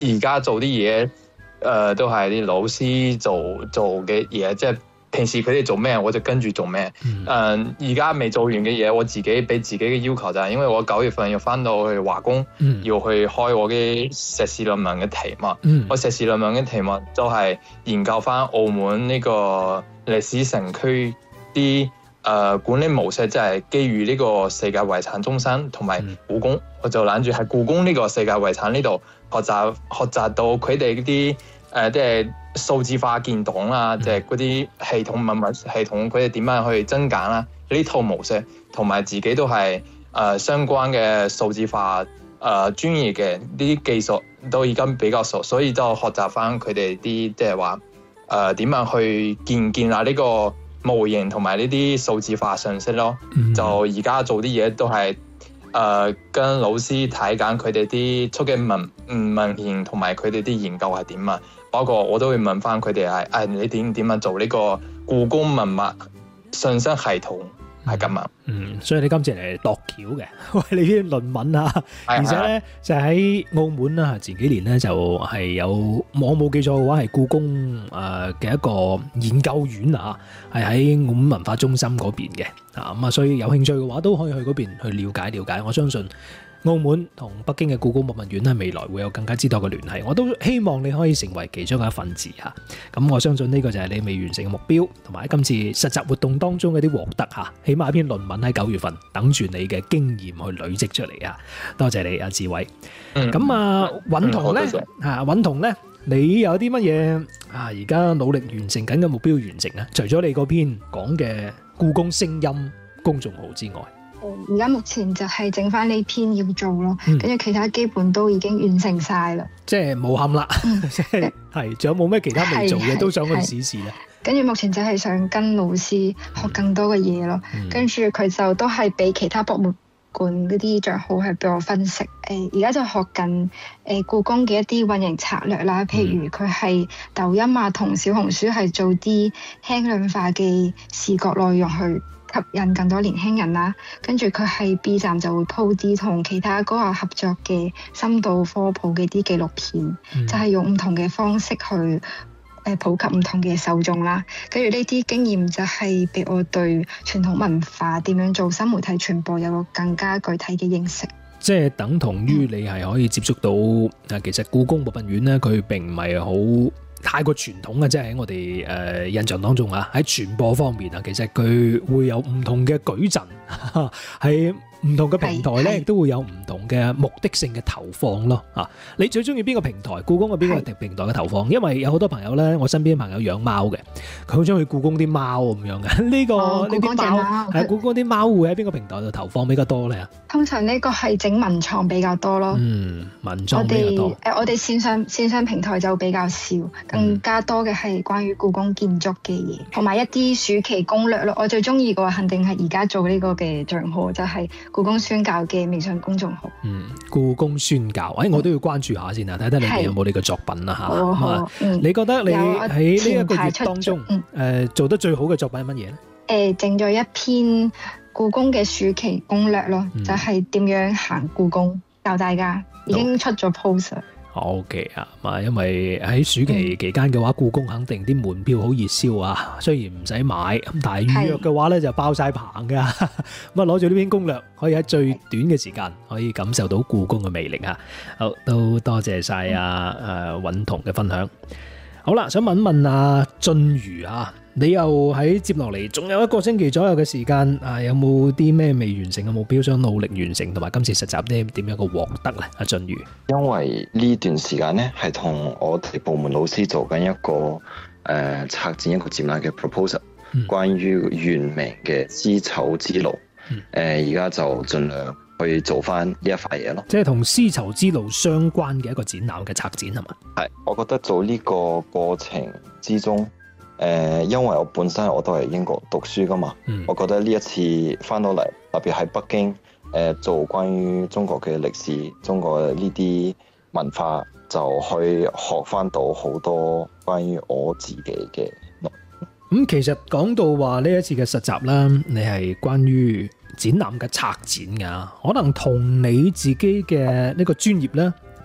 而家做啲嘢，都係啲老師做嘅嘢，即係平時佢哋做咩，我就跟住做咩。而家未做完嘅嘢，我自己俾自己嘅要求就係，因為我9月份要翻到去華工，要去開我嘅碩士論文嘅題目。我碩士論文嘅題目就係研究翻澳門呢個歷史城區啲管理模式，即係基於呢個世界遺產中心同埋故宮，我就諗住喺故宮呢個世界遺產呢度學習到佢哋嗰啲即係數字化建檔啦，即係嗰啲系統文物系統，佢哋點樣去增減啦？呢套模式同埋自己都係相關嘅數字化專業嘅呢啲技術都已經比較熟，所以就學習翻佢哋啲即係話點樣去建立呢個模型同埋呢啲數字化信息咯。就而家做啲嘢都係跟老師睇緊佢哋啲出嘅文獻同埋佢哋啲研究係點啊。包括我都會問翻佢哋係你點樣做呢個故宮文物信息系統係咁啊。 所以你今次嚟度橋嘅，喂，你啲論文啊，而且咧就喺澳門啦，前幾年咧就係有，我冇記錯嘅話係故宮嘅一個研究院啊，係喺澳門文化中心嗰邊嘅咁啊，所以有興趣嘅話都可以去嗰邊去了解。我相信澳門同北京嘅故宮博物院咧，未來會有更加之多嘅聯繫。我都希望你可以成為其中嘅一份子嚇。咁我相信呢個就係你未完成嘅目標，同埋今次實習活動當中嘅啲獲得嚇。起碼一篇論文喺9月份等住你嘅經驗去累積出嚟啊！多謝你，阿志偉。咁尹彤咧尹彤咧，你有啲乜嘢而家努力完成緊嘅目標完成啊？除咗你嗰篇講嘅故宮聲音公眾號之外。 而家目前就係整翻呢篇要做咯，跟住其他基本都已經完成晒啦， 即係冇冚啦，係仲有冇咩其他未做嘅都想去試試咧？ 跟住目前就係想跟老師學更多嘅嘢咯，跟住佢就都係俾其他博物館嗰啲帳號係俾我分析。而家就學緊故宮嘅一啲運營策略啦，譬如佢係抖音啊同小紅書係做啲輕量化嘅視覺內容去吸引更多年輕人啦，跟住佢係 B 站就會鋪啲同其他高校合作嘅深度科普嘅啲紀錄片，就係用唔同嘅方式去普及唔同嘅受眾啦。跟住呢啲經驗就係俾我對傳統文化點樣做新媒體傳播有個更加具體嘅認識。 即係等同於你係可以接觸到其實故宮博物院咧，佢並唔係好太過傳統嘅，即係喺我哋印象當中喺傳播方面其實佢會有唔同嘅舉陣，係唔同嘅平台咧，亦都會有唔同嘅目的性嘅投放咯。你最中意邊個平台？故宮嘅邊個平台嘅投放？因為有好多朋友咧，我身邊朋友養貓嘅，佢好中意故宮啲貓咁樣嘅。呢啲貓係故宮啲貓會喺邊個平台度投放比較多咧？ 通常呢個係整文創比較多咯。 文創比較多。 我哋線上平台就比較少，更加多嘅係關於故宮建築嘅嘢，同埋一啲暑期攻略咯。我最中意嘅話，肯定係而家做呢個嘅帳號，就係故宮宣教嘅微信公眾號。故宮宣教，我都要關注下先啊，睇睇你哋有冇你嘅作品啦嚇。你覺得你喺呢一個月當中，做得最好嘅作品係乜嘢咧？ 整咗一篇故宮嘅暑期攻略咯，就係點樣行故宮，教大家已經出咗 post。 OK 因為喺暑期期間嘅話，故宮肯定啲門票好熱銷啊。雖然唔使買，咁但係預約嘅話咧就爆晒棚㗎。咁攞住呢篇攻略，可以喺最短嘅時間可以感受到故宮嘅魅力啊！好，都多謝晒尹彤嘅分享。好啦，想問一問阿俊瑜你又喺接落嚟，仲有1個星期左右嘅時間有冇啲咩未完成嘅目標想努力完成，同埋今次實習呢點樣嘅獲得咧？阿俊瑜， 因為呢段時間咧係同我哋部門老師做緊一個策展一個展覽嘅 proposal，關於元明嘅絲綢之路。而家就盡量去做翻呢一塊嘢咯， 即係同絲綢之路相關嘅一個展覽嘅策展係嘛？ 係，我覺得做呢個過程之中，因為我本身我都係英國讀書噶嘛，我覺得呢一次翻到嚟，特別喺北京，做關於中國嘅歷史、中國嘅呢啲文化，就去學翻到好多關於我自己嘅內容。 其實講到話呢一次嘅實習啦，你係關於展覽嘅策展㗎，可能同你自己嘅呢個專業咧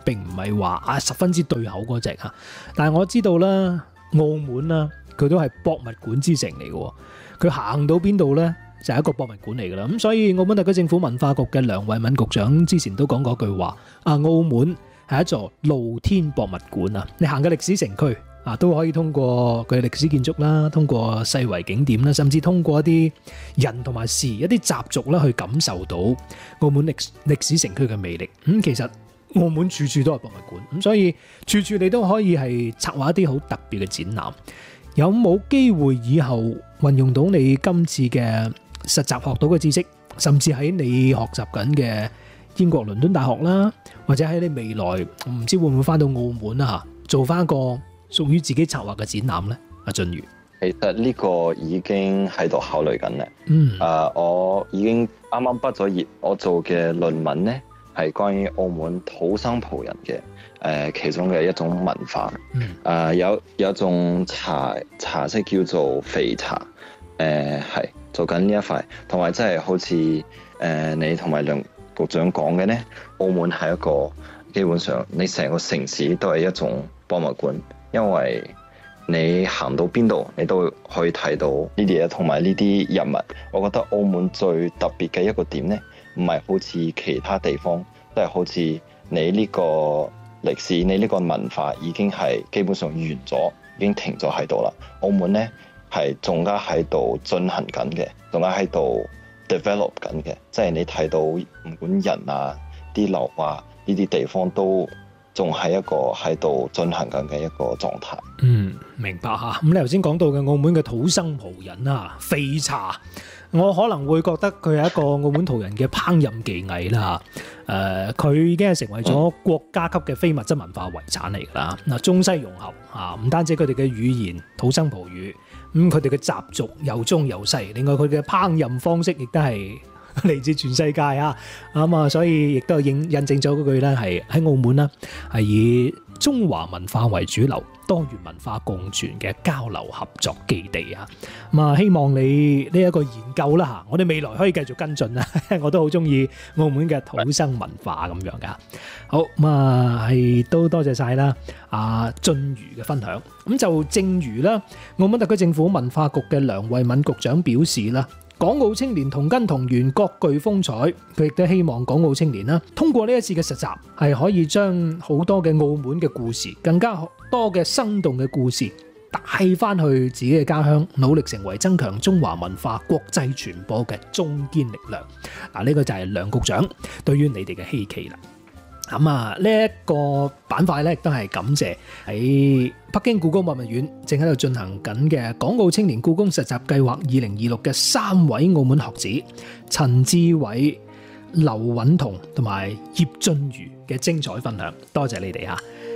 並唔係話十分之對口嗰隻啊。但係我知道啦，澳門啦，佢都係博物館之城嚟嘅，佢行到邊度咧就係一個博物館嚟噶啦。咁所以澳門特區政府文化局嘅梁慧敏局長之前都講過句話，澳門係一座露天博物館啊！你行嘅歷史城區都可以通過佢嘅歷史建築啦，通過世遺景點啦，甚至通過一啲人同埋事、一啲習俗啦，去感受到澳門歷史城區嘅魅力。其實澳門處處都係博物館，咁所以處處你都可以係策劃一啲好特別嘅展覽。有冇機會以後運用到你今次嘅實習學到嘅知識，甚至喺你學習緊嘅英國倫敦大學啦，或者喺你未來唔知會唔會翻到澳門啊，做翻一個屬於自己策劃嘅展覽呢？阿俊宇， 其實呢個已經喺度考慮緊咧。我已經啱啱畢咗業，我做嘅論文呢係關於澳門土生葡人嘅其中嘅一種文化。有一種茶式叫做肥茶，係做緊呢一塊，同埋即係好似你同埋梁局長講嘅呢，澳門係一個基本上你成個城市都係一種博物館。因為你行到邊度，你都可以睇到呢啲嘢，同埋呢啲人物。我覺得澳門最特別嘅一個點呢，唔係好似其他地方，都係好似你呢個歷史、你呢個文化已經係基本上完咗，已經停咗喺度啦。澳門呢係仲加喺度進行緊嘅，仲加喺度 develop 緊嘅，即係你睇到唔管人啊、啲樓啊呢啲地方都仲係一個喺度進行緊嘅一個狀態。 明白嚇。咁你頭先講到嘅澳門嘅土生葡人啊，肥茶，我可能會覺得佢係一個澳門途人嘅烹飪技藝啦。佢已經係成為咗國家級嘅非物質文化遺產嚟㗎啦。嗱，中西融合唔單止佢哋嘅語言土生葡語，咁佢哋嘅習俗又中又西，另外佢嘅烹飪方式亦都係嚟自全世界啊！所以亦都印證咗嗰句咧，係喺澳門啦，係以中華文化為主流、多元文化共存嘅交流合作基地啊！希望你呢一個研究啦我哋未來可以繼續跟進啊！我都好中意澳門嘅土生文化咁樣噶。好係都多謝晒啦，阿俊宇嘅分享。咁就正如啦，澳門特區政府文化局嘅梁慧敏局長表示啦，港澳青年同根同源，各具風采。佢亦都希望港澳青年啦，通過呢一次嘅實習，係可以將好多嘅澳門嘅故事，更加多嘅生動嘅故事帶翻去自己嘅家鄉，努力成為增強中華文化國際傳播嘅中堅力量。呢個就係梁局長對於你哋嘅希冀啦。呢一個板塊咧，亦都係感謝喺北京故宮博物院正喺度進行緊嘅港澳青年故宮實習計劃2026嘅3位澳門學子陳志偉、劉允彤同埋葉俊瑜嘅精彩分享，多謝你哋嚇。